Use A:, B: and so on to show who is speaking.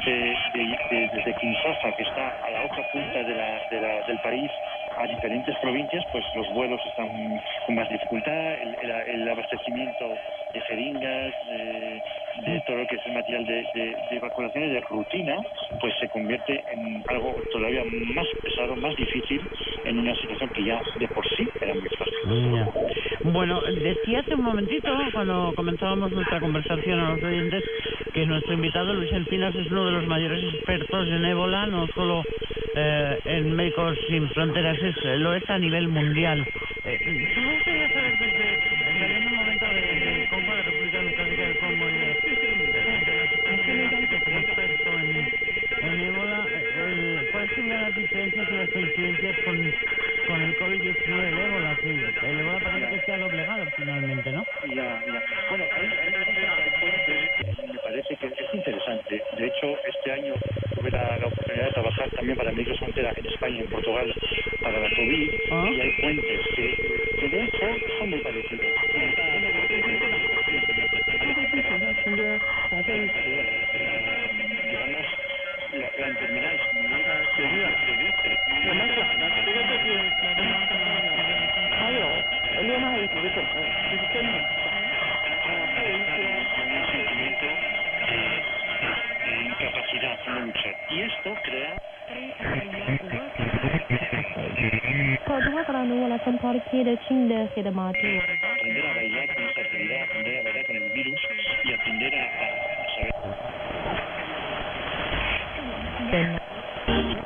A: desde Kinshasa, que está a la otra punta del país, a diferentes provincias, pues los vuelos están con más dificultad, el abastecimiento de jeringas, de todo lo que es el material de evacuaciones de rutina, pues se convierte en algo todavía más pesado, más difícil, en una situación que ya de por sí era muy fácil.
B: Ya. Bueno, decía hace un momentito, cuando comenzábamos nuestra conversación a los oyentes, que nuestro invitado Luis Encinas es uno de los mayores expertos en ébola, no solo en Médicos Sin Fronteras, lo es a nivel mundial. ¿Tú me gustaría saber saliendo un momento de Congo, la República Democrática del Congo, y de la situación como experto en ébola, cuáles serían las diferencias y las coincidencias con el COVID-19 del ébola? Que el ébola parece que se ha doblegado finalmente, ¿no?
A: Ya. Bueno, me parece que es interesante. De hecho, este año tuve la oportunidad de trabajar también para Médicos Sin Fronteras en España y en Portugal para la COVID, y hay puentes que de hecho son muy parecidos. Digamos, la enfermedad es muy seria, un sentimiento de incapacidad en luchar. Y esto crea aprender a bailar con esa actividad, aprender a bailar con el virus y aprender a saber.